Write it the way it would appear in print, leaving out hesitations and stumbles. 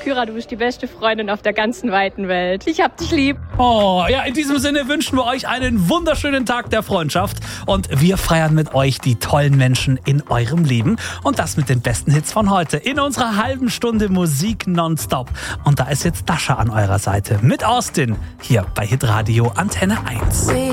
Kyra, du bist die beste Freundin auf der ganzen weiten Welt. Ich hab dich lieb. Oh, ja, in diesem Sinne wünschen wir euch einen wunderschönen Tag der Freundschaft. Und wir feiern mit euch die tollen Menschen in eurem Leben. Und das mit den besten Hits von heute. In unserer halben Stunde Musik nonstop. Und da ist jetzt Dasha an eurer Seite mit Austin hier bei Hitradio Antenne 1.